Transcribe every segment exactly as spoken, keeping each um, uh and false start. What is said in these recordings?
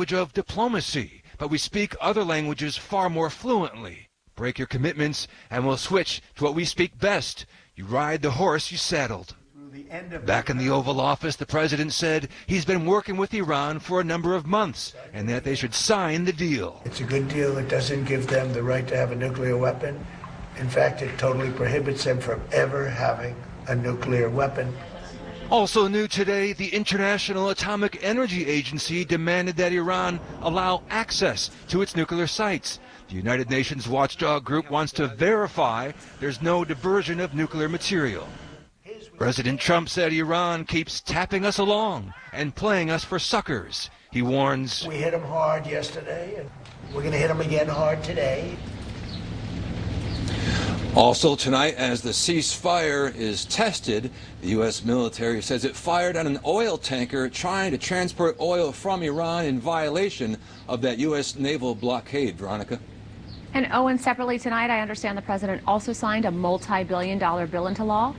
language of diplomacy, but we speak other languages far more fluently. Break your commitments, and we'll switch to what we speak best. You ride the horse you saddled. Back in the Oval Office, the president said he's been working with Iran for a number of months and that they should sign the deal. It's a good deal. It doesn't give them the right to have a nuclear weapon. In fact, it totally prohibits them from ever having a nuclear weapon. Also new today, the International Atomic Energy Agency demanded that Iran allow access to its nuclear sites. The United Nations watchdog group wants to verify there's no diversion of nuclear material. President Trump said Iran keeps tapping us along and playing us for suckers. He warns, we hit them hard yesterday, and we're going to hit them again hard today. Also tonight, as the ceasefire is tested, the U S military says it fired on an oil tanker trying to transport oil from Iran in violation of that U S naval blockade. Veronica. And Owen, separately tonight, I understand the president also signed a multi-billion dollar bill into law.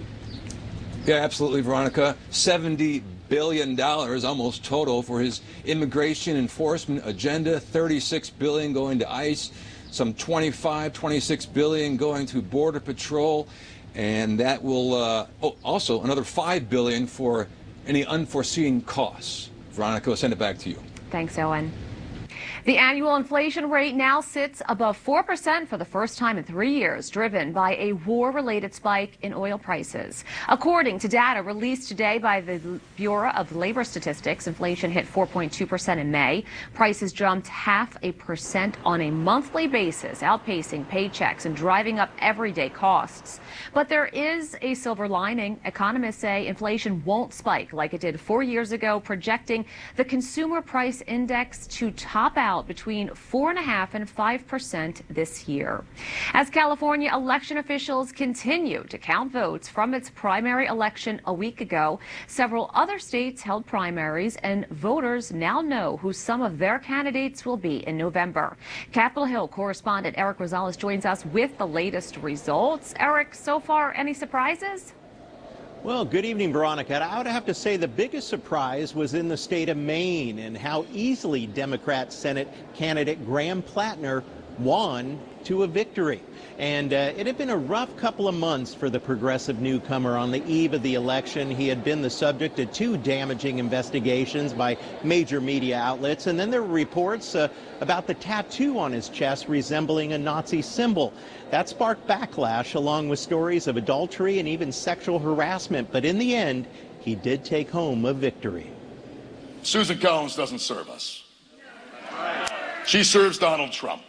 Yeah, absolutely, Veronica. seventy billion dollars almost total for his immigration enforcement agenda. thirty-six billion dollars going to ICE, some twenty-five, twenty-six billion dollars going to Border Patrol, and that will uh, oh, also another five billion dollars for any unforeseen costs. Veronica, I'll send it back to you. Thanks, Owen. The annual inflation rate now sits above four percent for the first time in three years, driven by a war-related spike in oil prices. According to data released today by the Bureau of Labor Statistics, inflation hit four point two percent in May. Prices jumped half a percent on a monthly basis, outpacing paychecks and driving up everyday costs. But there is a silver lining. Economists say inflation won't spike like it did four years ago, projecting the consumer price index to top out between four point five and five percent this year. As California election officials continue to count votes from its primary election a week ago, several other states held primaries, and voters now know who some of their candidates will be in November. Capitol Hill correspondent Eric Rosales joins us with the latest results. Eric, so far, any surprises? Well, good evening, Veronica. I would have to say the biggest surprise was in the state of Maine and how easily Democrat Senate candidate Graham Plattner won to a victory. And uh, it had been a rough couple of months for the progressive newcomer. On the eve of the election, he had been the subject of two damaging investigations by major media outlets. And then there were reports uh, about the tattoo on his chest resembling a Nazi symbol. That sparked backlash, along with stories of adultery and even sexual harassment. But in the end, he did take home a victory. Susan Collins doesn't serve us. She serves Donald Trump.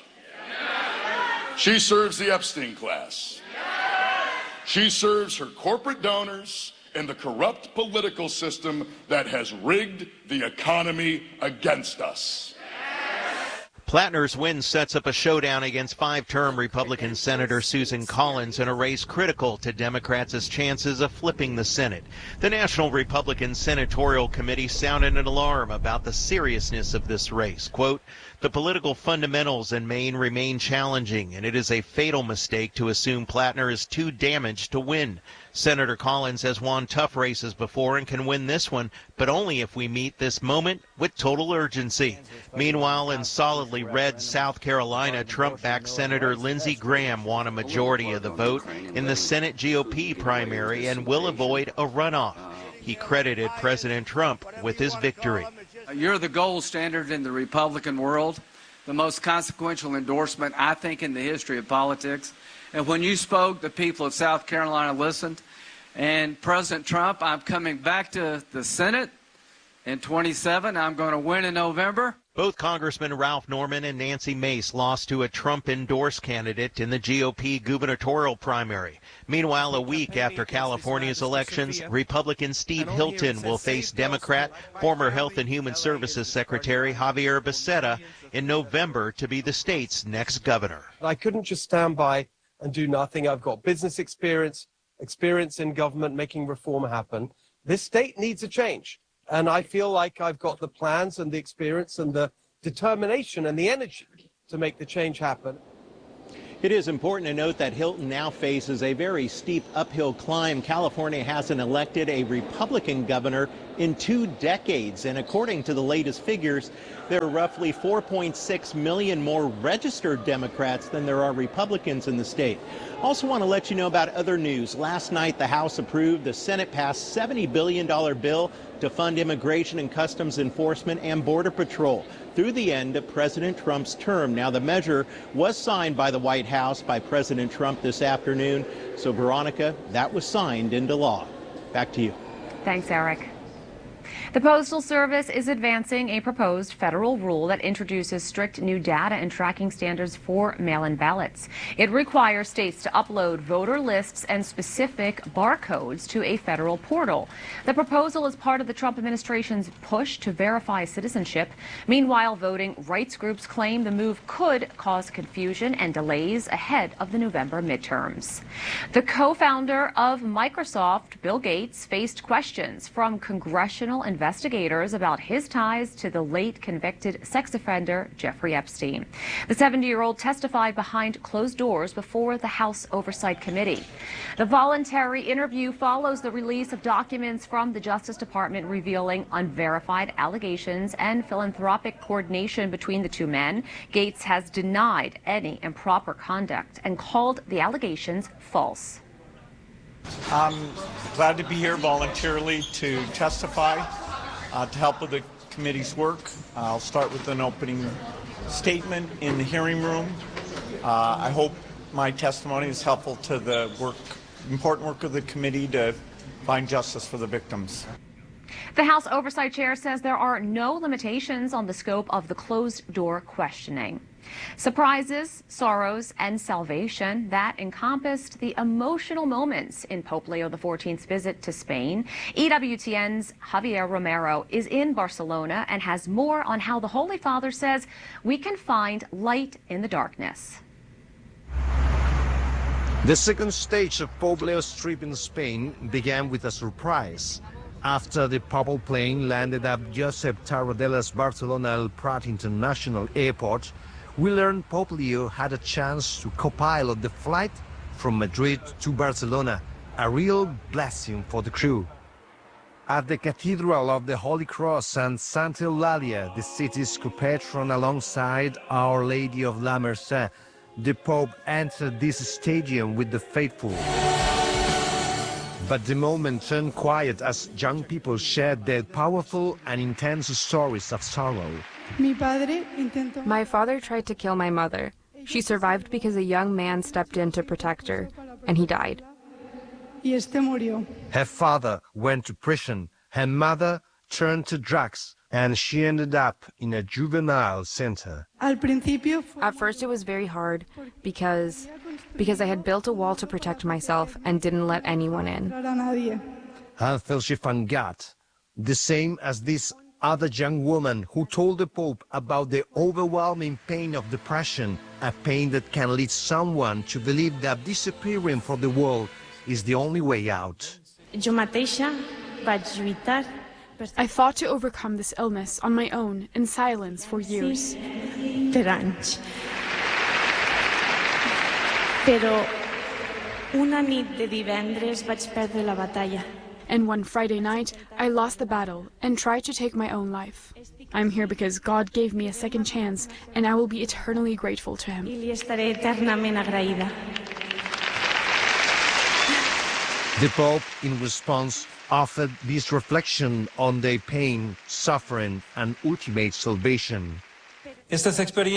She serves the Epstein class. She serves her corporate donors and the corrupt political system that has rigged the economy against us. Plattner's win sets up a showdown against five-term Republican Senator Susan Collins in a race critical to Democrats' chances of flipping the Senate. The National Republican Senatorial Committee sounded an alarm about the seriousness of this race. Quote, the political fundamentals in Maine remain challenging, and it is a fatal mistake to assume Plattner is too damaged to win. Senator Collins has won tough races before and can win this one, but only if we meet this moment with total urgency. Meanwhile, in solidly red South Carolina, Trump-backed Senator Lindsey Graham won a majority of the vote in the Senate G O P primary and will avoid a runoff. He credited President Trump with his victory. You're the gold standard in the Republican world, the most consequential endorsement, I think, in the history of politics. And when you spoke, the people of South Carolina listened. And President Trump, I'm coming back to the Senate in twenty-seven. I'm going to win in November. Both Congressman Ralph Norman and Nancy Mace lost to a Trump-endorsed candidate in the G O P gubernatorial primary. Meanwhile, a week after California's elections, Republican Steve Hilton will face Democrat, former Health and Human Services Secretary Javier Becerra in November to be the state's next governor. I couldn't just stand by and do nothing. I've got business experience, experience in government making reform happen. This state needs a change. And I feel like I've got the plans and the experience and the determination and the energy to make the change happen. It is important to note that Hilton now faces a very steep uphill climb. California hasn't elected a Republican governor in two decades. And according to the latest figures, there are roughly four point six million more registered Democrats than there are Republicans in the state. Also want to let you know about other news. Last night, the House approved, the Senate passed seventy billion dollars bill to fund immigration and customs enforcement and border patrol through the end of President Trump's term. Now, the measure was signed by the White House by President Trump this afternoon. So, Veronica, that was signed into law. Back to you. Thanks, Eric. The Postal Service is advancing a proposed federal rule that introduces strict new data and tracking standards for mail-in ballots. It requires states to upload voter lists and specific barcodes to a federal portal. The proposal is part of the Trump administration's push to verify citizenship. Meanwhile, voting rights groups claim the move could cause confusion and delays ahead of the November midterms. The co-founder of Microsoft, Bill Gates, faced questions from congressional investigators about his ties to the late convicted sex offender Jeffrey Epstein. The seventy-year-old testified behind closed doors before the House Oversight Committee. The voluntary interview follows the release of documents from the Justice Department revealing unverified allegations and philanthropic coordination between the two men. Gates has denied any improper conduct and called the allegations false. I'm glad to be here voluntarily to testify, uh, to help with the committee's work. I'll start with an opening statement in the hearing room. Uh, I hope my testimony is helpful to the work, important work of the committee to find justice for the victims. The House Oversight Chair says there are no limitations on the scope of the closed-door questioning. Surprises, sorrows, and salvation that encompassed the emotional moments in Pope Leo the fourteenth's visit to Spain. E W T N's Javier Romero is in Barcelona and has more on how the Holy Father says we can find light in the darkness. The second stage of Pope Leo's trip in Spain began with a surprise. After the papal plane landed at Josep Tarradellas Barcelona El Prat International Airport, we learned Pope Leo had a chance to co-pilot the flight from Madrid to Barcelona, a real blessing for the crew. At the Cathedral of the Holy Cross and Santa Eulalia, the city's co-patron alongside Our Lady of La Merced, the Pope entered this stadium with the faithful. But the moment turned quiet as young people shared their powerful and intense stories of sorrow. My father tried to kill my mother. She survived because a young man stepped in to protect her, and he died. Her father went to prison, her mother turned to drugs, and she ended up in a juvenile center. At first it was very hard because because I had built a wall to protect myself and didn't let anyone in. Until she found God, the same as this other young woman who told the Pope about the overwhelming pain of depression, a pain that can lead someone to believe that disappearing from the world is the only way out. I fought to overcome this illness on my own in silence for years. Però una nit de divendres vaig perdre la batalla. And one Friday night, I lost the battle and tried to take my own life. I'm here because God gave me a second chance, and I will be eternally grateful to Him. I li estaré eternament agraïda. The Pope, in response, offered this reflection on their pain, suffering, and ultimate salvation. These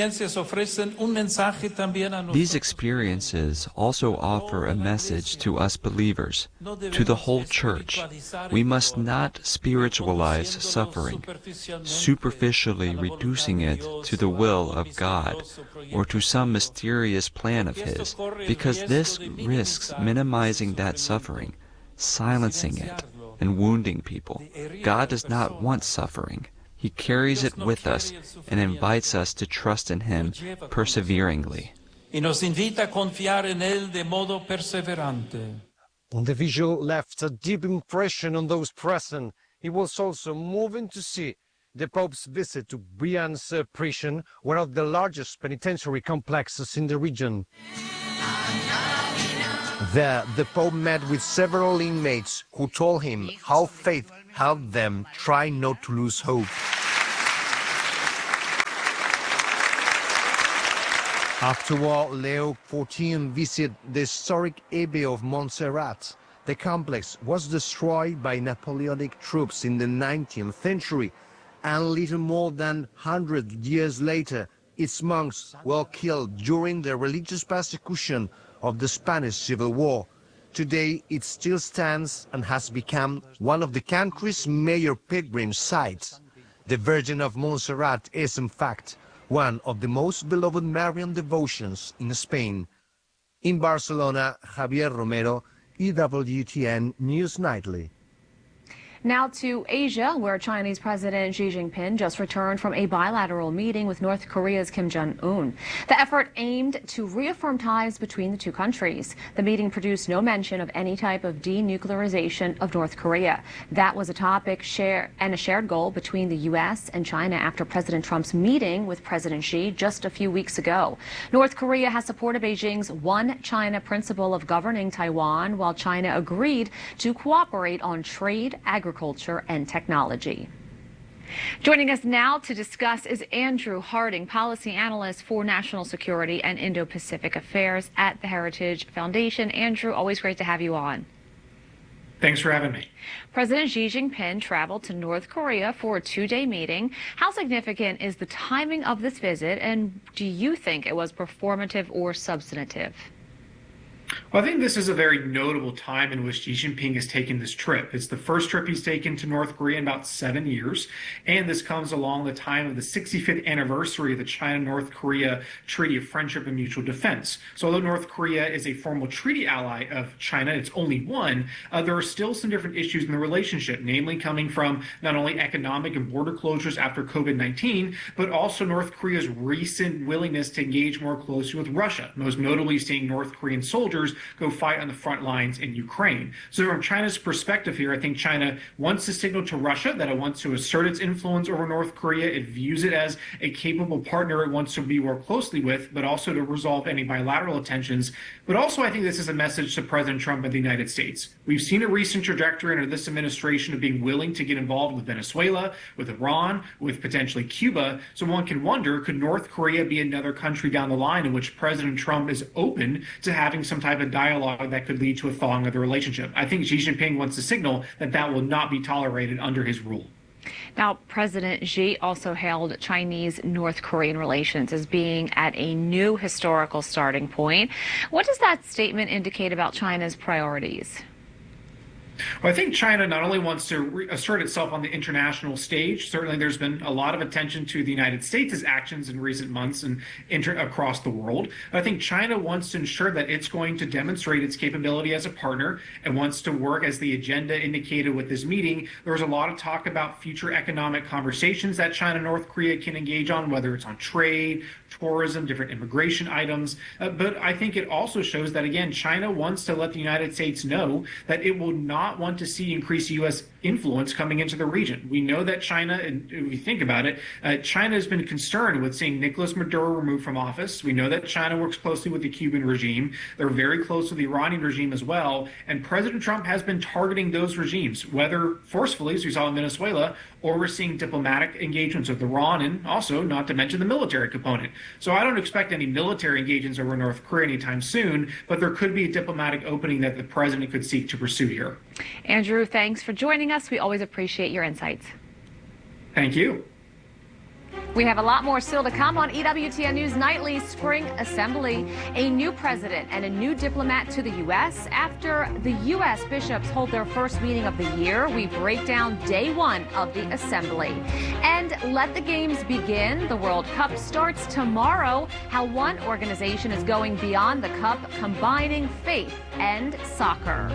experiences also offer a message to us believers, to the whole church. We must not spiritualize suffering, superficially reducing it to the will of God or to some mysterious plan of His, because this risks minimizing that suffering, silencing it, and wounding people. God does not want suffering. He carries it with us and invites us to trust in Him perseveringly. The visual left a deep impression on those present. It was also moving to see the Pope's visit to Brianza prison, one of the largest penitentiary complexes in the region. There, the Pope met with several inmates who told him how faith help them try not to lose hope. Afterward, Leo the fourteenth visited the historic Abbey of Montserrat. The complex was destroyed by Napoleonic troops in the nineteenth century, and little more than one hundred years later, its monks were killed during the religious persecution of the Spanish Civil War. Today, it still stands and has become one of the country's major pilgrim sites. The Virgin of Montserrat is, in fact, one of the most beloved Marian devotions in Spain. In Barcelona, Javier Romero, E W T N News Nightly. Now to Asia, where Chinese President Xi Jinping just returned from a bilateral meeting with North Korea's Kim Jong-un. The effort aimed to reaffirm ties between the two countries. The meeting produced no mention of any type of denuclearization of North Korea. That was a topic share and a shared goal between the U S and China after President Trump's meeting with President Xi just a few weeks ago. North Korea has supported Beijing's One China principle of governing Taiwan, while China agreed to cooperate on trade, agriculture, Culture and technology. Joining us now to discuss is Andrew Harding, policy analyst for national security and Indo-Pacific affairs at the Heritage Foundation. Andrew, always great to have you on. Thanks for having me. President Xi Jinping traveled to North Korea for a two-day meeting. How significant is the timing of this visit, and do you think it was performative or substantive? Well, I think this is a very notable time in which Xi Jinping has taken this trip. It's the first trip he's taken to North Korea in about seven years, and this comes along the time of the sixty-fifth anniversary of the China-North Korea Treaty of Friendship and Mutual Defense. So although North Korea is a formal treaty ally of China, it's only one, uh, there are still some different issues in the relationship, namely coming from not only economic and border closures after COVID nineteen, but also North Korea's recent willingness to engage more closely with Russia, most notably seeing North Korean soldiers go fight on the front lines in Ukraine. So from China's perspective here, I think China wants to signal to Russia that it wants to assert its influence over North Korea. It views it as a capable partner it wants to be work closely with, but also to resolve any bilateral tensions. But also, I think this is a message to President Trump and the United States. We've seen a recent trajectory under this administration of being willing to get involved with Venezuela, with Iran, with potentially Cuba. So one can wonder, could North Korea be another country down the line in which President Trump is open to having some type of dialogue that could lead to a thawing of the relationship? I think Xi Jinping wants to signal that that will not be tolerated under his rule. Now, President Xi also hailed Chinese-North Korean relations as being at a new historical starting point. What does that statement indicate about China's priorities? Well, I think China not only wants to assert itself on the international stage. Certainly there's been a lot of attention to the United States' actions in recent months and inter across the world. I think China wants to ensure that it's going to demonstrate its capability as a partner and wants to work, as the agenda indicated with this meeting. There was a lot of talk about future economic conversations that China and North Korea can engage on, whether it's on trade, tourism, different immigration items. Uh, but I think it also shows that, again, China wants to let the United States know that it will not want to see increased U S influence coming into the region. We know that China, and if you think about it, uh, China has been concerned with seeing Nicolas Maduro removed from office. We know that China works closely with the Cuban regime. They're very close to the Iranian regime as well. And President Trump has been targeting those regimes, whether forcefully, as we saw in Venezuela, or we're seeing diplomatic engagements with Iran, and also not to mention the military component. So I don't expect any military engagements over North Korea anytime soon, but there could be a diplomatic opening that the president could seek to pursue here. Andrew, thanks for joining us. We always appreciate your insights. Thank you. We have a lot more still to come on E W T N News Nightly Spring Assembly. A new president and a new diplomat to the U S after the U S bishops hold their first meeting of the year. We break down day one of the assembly. And let the games begin. The World Cup starts tomorrow. How one organization is going beyond the cup, combining faith and soccer.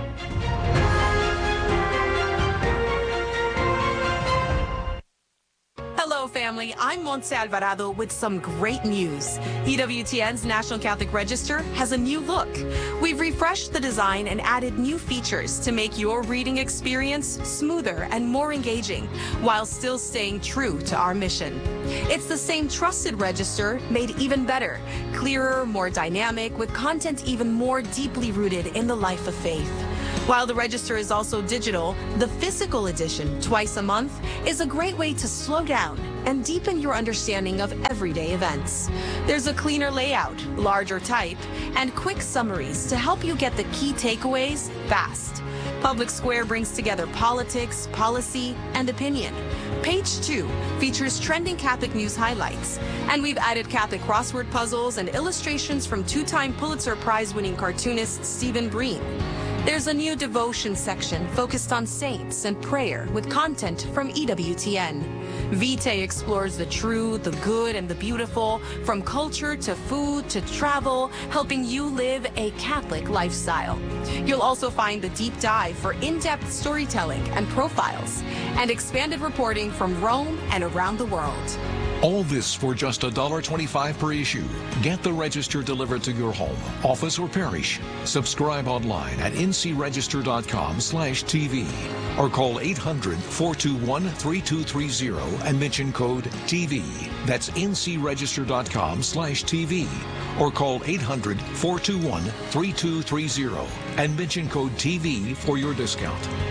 Hello, family. I'm Montse Alvarado with some great news. E W T N's National Catholic Register has a new look. We've refreshed the design and added new features to make your reading experience smoother and more engaging, while still staying true to our mission. It's the same trusted register, made even better, clearer, more dynamic, with content even more deeply rooted in the life of faith. While the Register is also digital, the physical edition, twice a month, is a great way to slow down and deepen your understanding of everyday events. There's a cleaner layout, larger type, and quick summaries to help you get the key takeaways fast. Public Square brings together politics, policy, and opinion. Page two features trending Catholic news highlights, and we've added Catholic crossword puzzles and illustrations from two-time Pulitzer Prize-winning cartoonist Stephen Breen. There's a new devotion section focused on saints and prayer with content from E W T N. Vitae explores the true, the good, and the beautiful, from culture to food to travel, helping you live a Catholic lifestyle. You'll also find the deep dive for in-depth storytelling and profiles, and expanded reporting from Rome and around the world. All this for just one dollar twenty-five per issue. Get the Register delivered to your home, office, or parish. Subscribe online at n c register dot com slash T V or call eight hundred, four two one, three two three zero and mention code T V. That's n c register dot com slash T V or call eight hundred, four two one, three two three zero and mention code T V for your discount.